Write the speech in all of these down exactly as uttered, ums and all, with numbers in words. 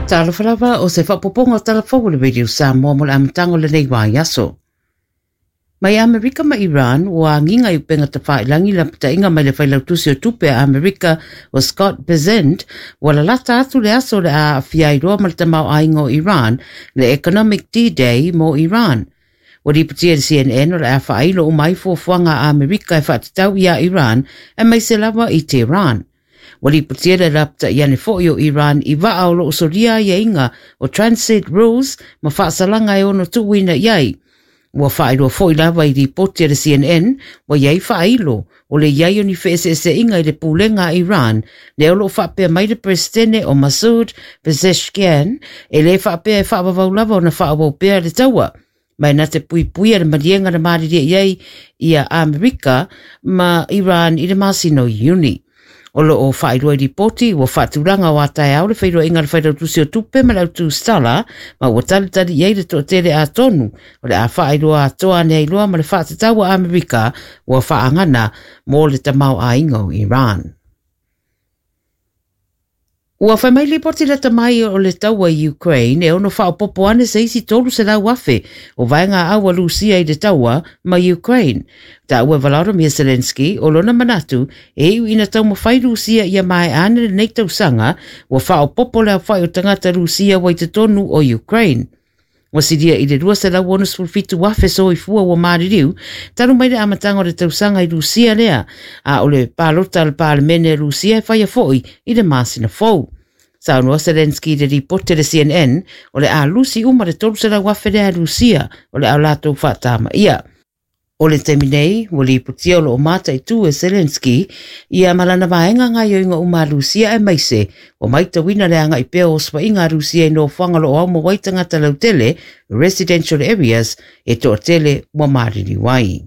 Talafalava o se whapoponga talafau le radio sa momo le amatango le nei wā yaso. Mai Amerika ma Iran wa nginga i penga ta whailangi la pita inga mai le whailautusi o tupe a Amerika o Scott Bessent wala lata atu le aso le a fiai roa ma le tamau aingo Iran le Economic D-Day mo Iran. Wadi patia le C N N o le a whailo o mai fuafuanga a Amerika e whaatitau i a Iran e mai se lava i Tehran. Wali patia le rapta i ane fo o Iran i waa o lo soria ia inga o Transit Rules ma whaasalanga e ono tuwina iai. Wa whairo fo i lava i ripotia le C N N wa iai whailo o le iai o ni whaese inga i le pulenga Iran le olo whapea mai le presidente o Masoud Pezeshkian e le whapea e whaavavau lava o na whaavau pea le taua. Mai na te pui pui a le marienga na mariria iai i a Amerika ma Iran i le masino uni. Olo o whairua i ripoti, wa whaturanga o atai au le whairua inga le whairua tusi o tupe ma lau tu stala, ma wa tali tali iei le to tere a tonu, o le a whairua a toa nei loa ma le whaatatawa a Amerika, wa whaangana mo le tamau a ingo Iran. Ua whai mai ripoti le tamai o le taua i Ukraine, e ono whao popo ane se isi tolu se lau wafe, o vaenga awa Lucia i le taua ma Ukraine. Ta ua Volodymyr Zelensky, o lona manatu, e iu ina tau ma whai Lucia ia mai ane le nei tau sanga, ua whao popo le whai o tangata Lucia wai te tonu o Ukraine. Wa siria i le rua se lau onus fulfitu wafe so i fua wa maririu, taru mai le amatango le tau sanga i Lucia lea, a o le palota le palemene Lucia e whai a foi i le masina fou. Sa unua Zelensky le ripote le C N N o le a Lucy uma le tolu se lau wafe lea Lucia o le au lato whaatama ia. O le teminei, o li putia o lo mata i tu e Zelensky, ia malana vaenga ngai o inga uma Lucia e maise, o maita wina le anga i peo o spa inga Lucia i no whanga lo au mo waitanga talau tele, residential areas, e to tele wa mariri wai.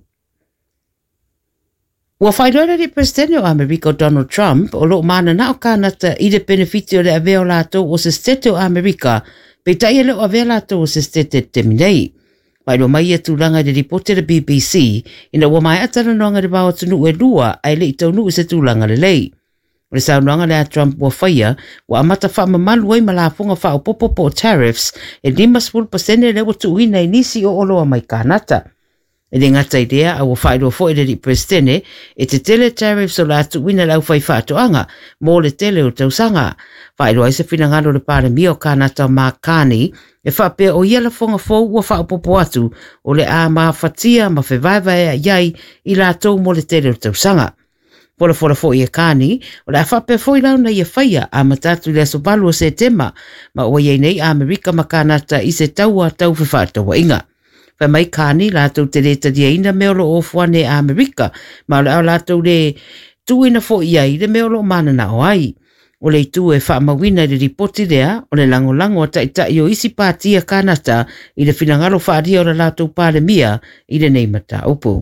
Ua whairoera di presidente o Amerika Donald Trump, o lo mana na o kanata i le benefitio le aveo lato o se stete o Amerika, pe tai le o aveo lato o se stete teminei. Mai lo mai e tūlanga de ripote le B B C, ina ua mai atara noanga de bao tunu e lua, ai le i tau nu se tūlanga le lei. Le sau noanga le a Trump ua whaia, ua amata wha mamalu ai malafunga wha o popopo tariffs, e lima sepuluh pasene le watu uina i nisi o oloa mai kanata. E le ngata idea, a ua whaidua fo e le ri presidente, e te tele tariffs o la atu uina lau whai whaatoanga, mō le tele o tausanga. Whaidua isa whina ngalo le pare mi o kanata Mark Carney, e whapea o ia la fonga fōu ua whaopopo atu o le a maa whatia ma whewaiwai a iai i la tau mo le tele o tausanga. Pola fola fo i e Carney, o le a whapea fo i launa i e whaia a matatu le aso balu o se tema, ma o iei nei Amerika ma kanata i se taua tau whiwhatawa inga. Whai mai Carney la tau te reta dia ina meolo o fuane Amerika, ma o le au la tau le tuina fo i ai le meolo manana o ai. O le tu e wha mawina le ripoti lea, o le lango lango a taitai o isi pātia kanata i le finangalo whaaria o le lātou pāle mia i le neimata upu.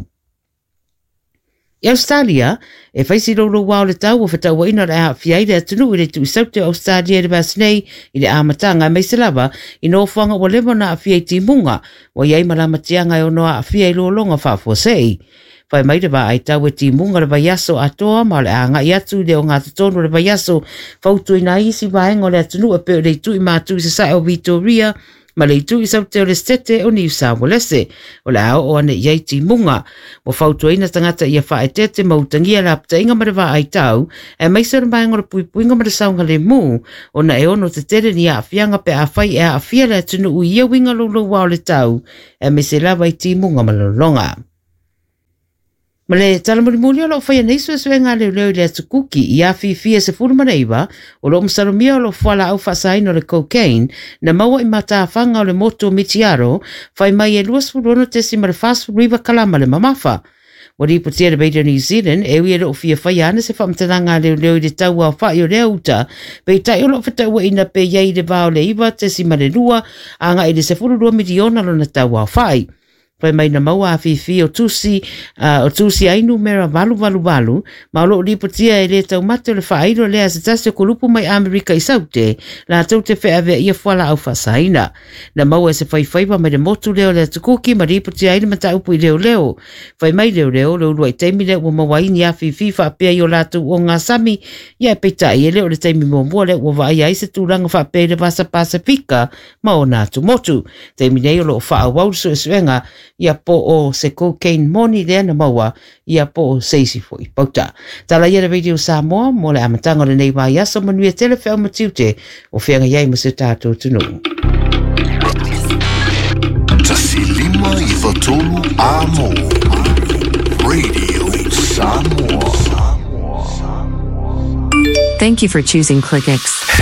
I Australia, e whaisi rolo wao le tau o whetau wa ina le a whiaire atunu i le tu i saute Australia le basinei i le amatanga mai se lava i no whanga o lewa na a whiai timunga o iei malamatianga e o noa a whiai lo longa whaafosei. Whai mai le wa ai tau e timunga le vaiaso atoa ma le anga i atu le o ngā tatono le vaiaso whautu i na isi vaenga o le atunu a peo le tu i mātu i se sae o Victoria ma le tu i saute o le stete o New South Wales o le ao o ane iei timunga o whautu ina tangata i a whae tete mautangia la apta inga ma le wa ai tau e mai sara vaenga le pui puinga ma le saunga le mū o na e ono te tere ni a whianga pe a whai e a whia le atunu u ia winga lolo wao le tau e me se lawa i timunga ma le longa. Ma le talamuri o lo whaia neisu e suenga leo leo le atukuki i a whiwhia se furumaneiwa o lo msarumia o lo whala au whasaino le cocaine na maua i mata whanga o le moto mitiaro whai mai e luas furono tesi ma le fast river kalama le mamafa. O ri putia le beideo New Zealand e ui e lo fia whaia ane se whamtananga leo leo le tau au whai o leo uta pei tai o lo whataua ina pe iei le vao le iwa tesi ma le lua anga i le se fururua miliona lo na tau au whai. Pai mai na mau a fifi o tusi, uh, o tusi ainu mera valu valu valu, ma o lo lipatia e le tau mate le whaeiro lea se tase ko lupu mai Amerika i saute, la tau te whea vea ia fuala au whasaina. Na mau e se whai whaipa mai le motu leo lea tukuki, ma lipatia aina ma ta upu i leo leo. Whai mai leo leo, leo lua i teimi leo ua mawaini a fifi whaapea i o latu o ngā sami, ia e peita i e leo le teimi mua mua leo ua vai ai se tūranga whaapea le vasa Pasifika, ma o nātu motu. Teimi nei o lo wha wau so e suenga, ia po o se cocaine moni lea na maua, ia po o seisi fo i pauta. Tala ia na radio Samoa, mo le amatanga le nei vai aso manuia telefeo matiute, o whianga iai ma se tātou tunu. Tasi lima i whatolu a mo. Radio Samoa. Thank you for choosing ClickX.